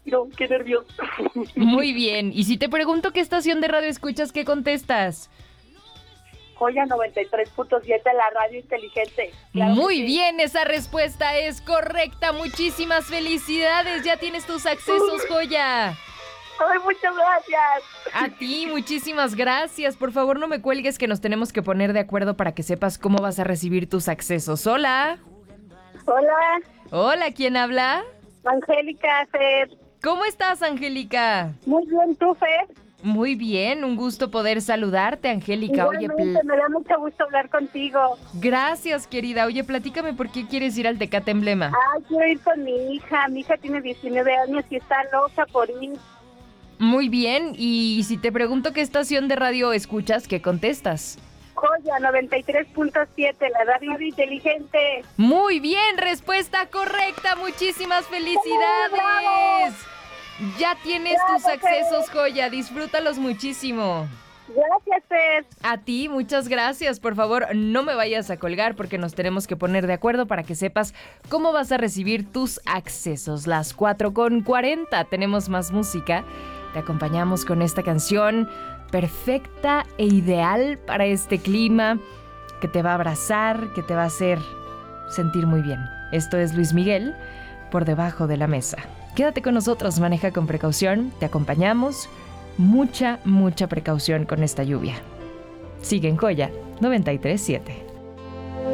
No, qué nervios. Muy bien. Y si te pregunto qué estación de radio escuchas, ¿qué contestas? Joya 93.7, la radio inteligente. Claro Muy que sí. bien, esa respuesta es correcta. Muchísimas felicidades. Ya tienes tus accesos, Joya. Ay, muchas gracias. A ti, muchísimas gracias. Por favor, no me cuelgues que nos tenemos que poner de acuerdo para que sepas cómo vas a recibir tus accesos. Hola. Hola, Hola, ¿quién habla? Angélica, Fer. ¿Cómo estás, Angélica? Muy bien, ¿tú, Fer? Muy bien, un gusto poder saludarte, Angélica. Oye, Igualmente, me da mucho gusto hablar contigo. gracias, querida. Oye, platícame por qué quieres ir al Tecate Emblema. Ay, quiero ir con mi hija. Mi hija tiene 19 años y está loca por ir. Muy bien, y si te pregunto qué estación de radio escuchas, ¿qué contestas? Joya 93.7, la radio inteligente. Muy bien, respuesta correcta. Muchísimas felicidades. ¡Bravo! Ya tienes tus ¡Bravo, accesos, Joya. Disfrútalos muchísimo. Gracias, Fer. A ti, muchas gracias. Por favor, no me vayas a colgar porque nos tenemos que poner de acuerdo para que sepas cómo vas a recibir tus accesos. Las 4:40. Tenemos más música. Te acompañamos con esta canción perfecta e ideal para este clima que te va a abrazar, que te va a hacer sentir muy bien. Esto es Luis Miguel, Por Debajo de la Mesa. Quédate con nosotros, maneja con precaución, te acompañamos. Mucha, mucha precaución con esta lluvia. Sigue en Joya 93.7.